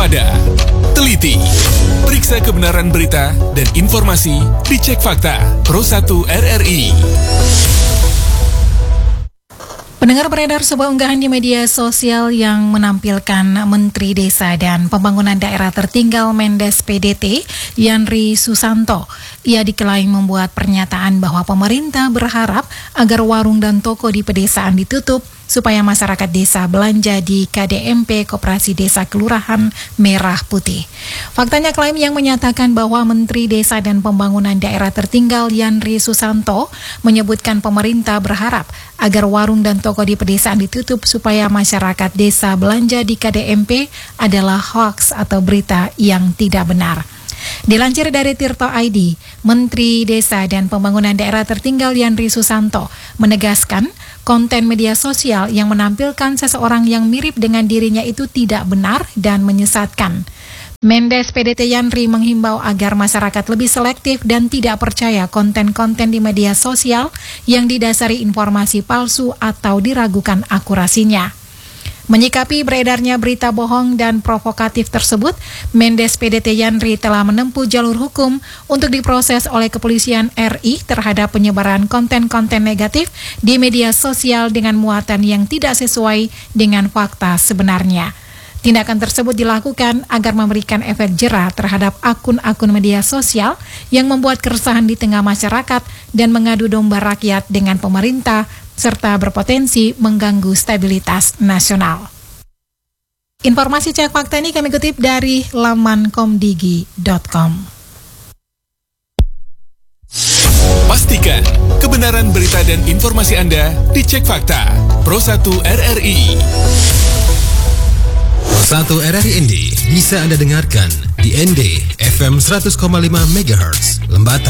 waspada, teliti, periksa kebenaran berita dan informasi, dicek fakta. Pro 1 RRI. Pendengar, beredar sebuah unggahan di media sosial yang menampilkan Menteri Desa dan Pembangunan Daerah Tertinggal Mendes PDT, Yandri Susanto. Ia diklaim membuat pernyataan bahwa pemerintah berharap agar warung dan toko di pedesaan ditutup supaya masyarakat desa belanja di KDMP Koperasi Desa Kelurahan Merah Putih. Faktanya, klaim yang menyatakan bahwa Menteri Desa dan Pembangunan Daerah Tertinggal Yandri Susanto menyebutkan pemerintah berharap agar warung dan toko di pedesaan ditutup supaya masyarakat desa belanja di KDMP adalah hoaks atau berita yang tidak benar. Dilansir dari Tirto ID, Menteri Desa dan Pembangunan Daerah Tertinggal Yandri Susanto menegaskan konten media sosial yang menampilkan seseorang yang mirip dengan dirinya itu tidak benar dan menyesatkan. Mendes PDT Yandri menghimbau agar masyarakat lebih selektif dan tidak percaya konten-konten di media sosial yang didasari informasi palsu atau diragukan akurasinya. Menyikapi beredarnya berita bohong dan provokatif tersebut, Mendes PDT Yandri telah menempuh jalur hukum untuk diproses oleh Kepolisian RI terhadap penyebaran konten-konten negatif di media sosial dengan muatan yang tidak sesuai dengan fakta sebenarnya. Tindakan tersebut dilakukan agar memberikan efek jera terhadap akun-akun media sosial yang membuat keresahan di tengah masyarakat dan mengadu domba rakyat dengan pemerintah, serta berpotensi mengganggu stabilitas nasional. Informasi cek fakta ini kami kutip dari laman komdigi.com. Pastikan kebenaran berita dan informasi Anda dicek fakta. Pro 1 RRI. Pro 1 RRI ND bisa Anda dengarkan di ND FM 100,5 MHz Lembata,